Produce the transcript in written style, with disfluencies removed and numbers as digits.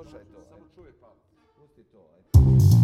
Slušaj to. Samo čovjek pamti. Pusti to, ajde.